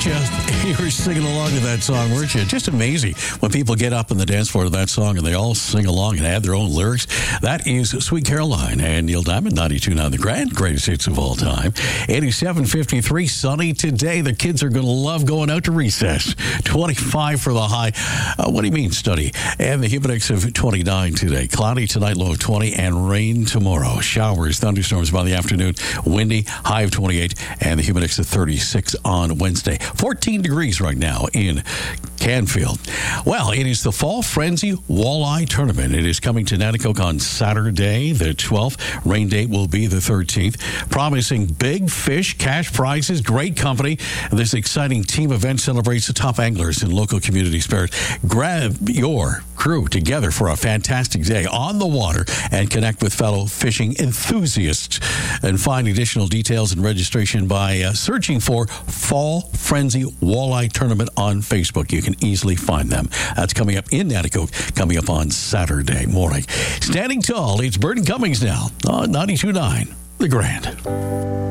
You were singing along to that song, weren't you? Just amazing when people get up on the dance floor to that song and they all sing along and add their own lyrics. That is Sweet Caroline and Neil Diamond, 92.9 The Grand, greatest hits of all time. 87:53, sunny today. The kids are going to love going out to recess. 25 for the high. What do you mean, study? And the humid index of 29 today. Cloudy tonight, low of 20, and rain tomorrow. Showers, thunderstorms by the afternoon. Windy, high of 28, and the humid index of 36 on Wednesday. 14 degrees right now in Canfield. Well, it is the Fall Frenzy Walleye Tournament. It is coming to Nanticoke on Saturday, the 12th. Rain date will be the 13th. Promising big fish, cash prizes, great company. This exciting team event celebrates the top anglers and local community spirit. Grab your crew together for a fantastic day on the water and connect with fellow fishing enthusiasts. And find additional details and registration by searching for Fall Frenzy Walleye Tournament on Facebook. You can easily find them. That's coming up in Nanticoke, coming up on Saturday morning. Standing tall, it's Burton Cummings now on 92.9 The Grand.